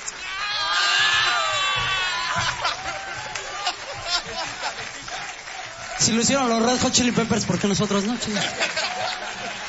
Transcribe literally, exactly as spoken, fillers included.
Si lo hicieron los Red Hot Chili Peppers, ¿por qué nosotros no, chicos?